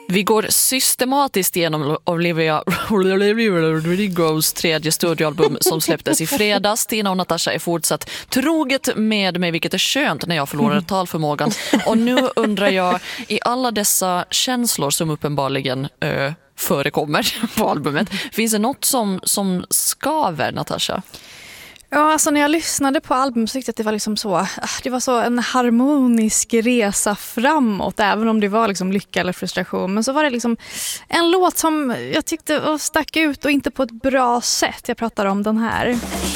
Vi går systematiskt igenom Olivia Rodrigos tredje studioalbum som släpptes i fredags. Tina och Natasha är fortsatt troget med mig, vilket är skönt när jag förlorar talförmågan. Och nu undrar jag, i alla dessa känslor som uppenbarligen förekommer på albumet, finns det något som skaver, Natasha? Ja, alltså när jag lyssnade på albumet så tyckte jag att det var liksom så, det var så en harmonisk resa framåt, även om det var liksom lycka eller frustration. Men så var det liksom en låt som jag tyckte stack ut och inte på ett bra sätt. Jag pratar om den här.